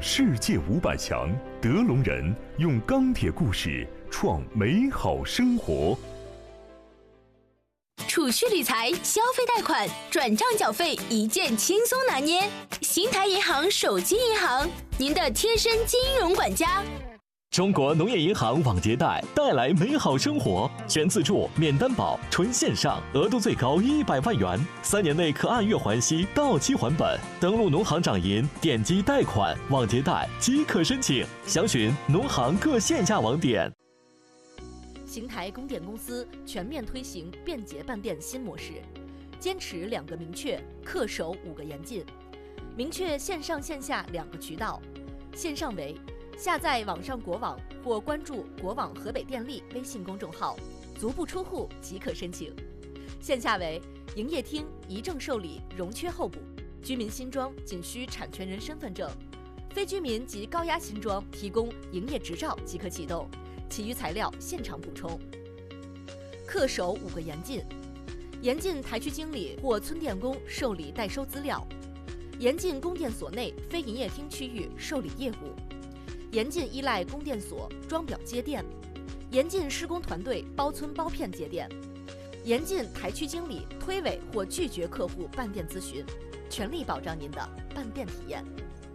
世界500强，德龙人用钢铁故事创美好生活。 储蓄理财、消费贷款、转账缴费一键轻松拿捏。新台银行手机银行，您的贴身金融管家。 中国农业银行网借贷带来美好生活，全自助、免担保、纯线上，额度最高100万元，3年内可按月还息，到期还本。登录农行掌银，点击贷款、网借贷即可申请，详询农行各线下网点。 邢台供电公司全面推行便捷办电新模式，坚持2个明确，恪守5个严禁。明确线上线下2个渠道，线上为下载网上国网或关注国网河北电力微信公众号，足不出户即可申请；线下为营业厅一证受理容缺候补，居民新装仅需产权人身份证，非居民及高压新装提供营业执照即可启动，其余材料现场补充。恪守5个严禁：严禁台区经理或村电工受理代收资料，严禁供电所内非营业厅区域受理业务，严禁依赖供电所装表接电，严禁施工团队包村包片接电，严禁台区经理推诿或拒绝客户办电咨询，全力保障您的办电体验。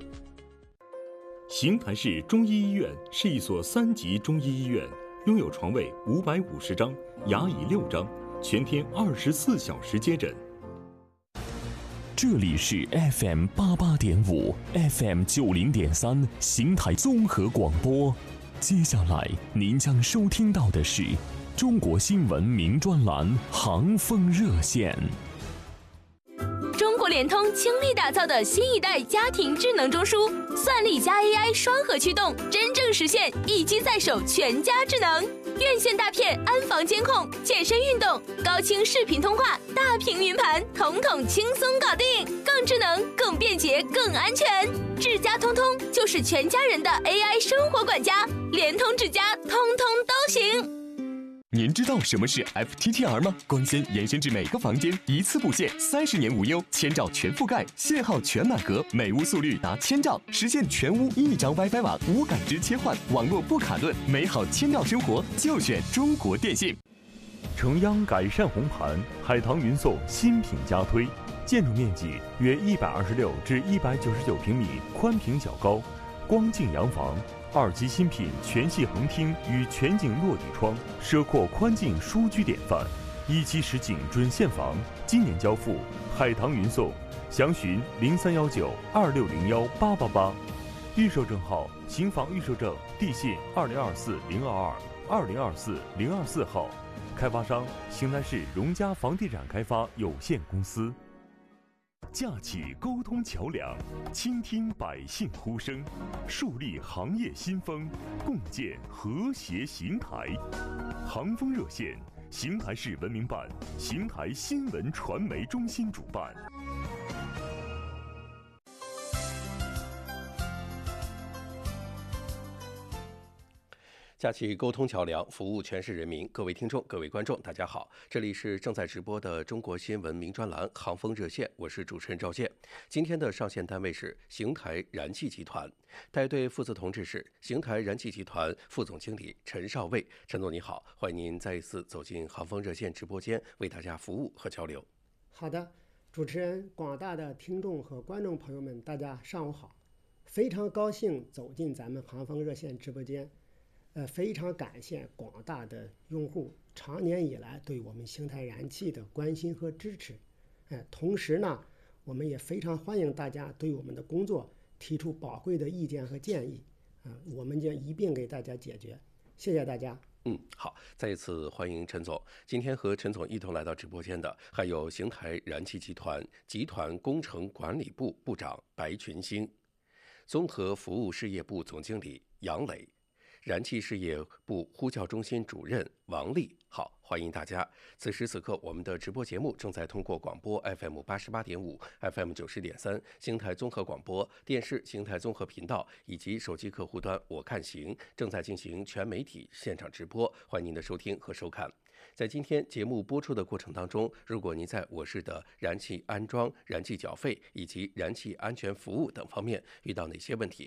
邢台市中医医院是一所3级中医医院，拥有床位550张，牙椅6张，全天24小时接诊。 这里是 FM 88.5 FM 90.3 邢台综合广播。接下来您将收听到的是中国新闻名专栏航风热线。 中国联通倾力打造的新一代家庭智能中枢，算力加 AI 双核驱动，真正实现一机在手全家智能。院线大片安防监控、健身运动、高清视频通话、大屏云盘，统统轻松搞定，更智能、更便捷、更安全。智家通通就是全家人的 AI 生活管家，联通智家通通都行。 您知道什么是 FTTR 吗？光纤延伸至每个房间，一次布线，30年无忧，1000兆全覆盖，信号全满格，每屋速率达1000兆，实现全屋1张 WiFi 网，无感知切换，网络不卡顿，美好1000兆生活就选中国电信。 城央改善红盘，海棠云颂新品加推，建筑面积约126至199平米，宽平小高，光净洋房。2级新品全系横厅与全景落地窗，奢阔宽净舒居典范。1期实景准现房，今年交付。海棠云颂，详询031926018888。预售证号：刑房预售证地信2024-022、2024-024号。开发商：邢台市荣嘉房地产开发有限公司。架起沟通桥梁，倾听百姓呼声，树立行业新风，共建和谐邢台。航风热线，邢台市文明办、邢台新闻传媒中心主办。 架起沟通桥梁，服务全市人民。各位听众、各位观众，大家好，这里是正在直播的中国新闻名专栏航风热线，我是主持人赵健。今天的上线单位是邢台燃气集团，带队负责同志是邢台燃气集团副总经理陈少卫。陈总你好，欢迎您再一次走进航风热线直播间，为大家服务和交流。 好的，主持人、广大的听众和观众朋友们，大家上午好，非常高兴走进咱们航风热线直播间。非常感谢广大的用户长年以来对我们邢台燃气的关心和支持。同时呢，我们也非常欢迎大家对我们的工作提出宝贵的意见和建议，我们将一并给大家解决。谢谢大家。 好，再一次欢迎陈总。今天和陈总一同来到直播间的还有邢台燃气集团集团工程管理部部长白群星，综合服务事业部总经理杨磊，燃气事业部呼叫中心主任王丽。好，欢迎大家。此时此刻，我们的直播节目正在通过广播 FM 88.5、FM 90.3、邢台综合广播电视邢台综合频道以及手机客户端我看行正在进行全媒体现场直播，欢迎您的收听和收看。在今天节目播出的过程当中，如果您在我市的燃气安装、燃气缴费以及燃气安全服务等方面遇到哪些问题，